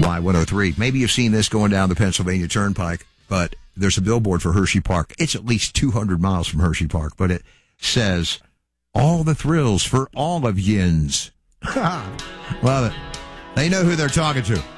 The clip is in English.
Y103. Maybe you've seen this going down the Pennsylvania Turnpike, but there's a billboard for Hershey Park. It's at least 200 miles from Hershey Park, but it says, all the thrills for all of yins. Love it. They know who they're talking to.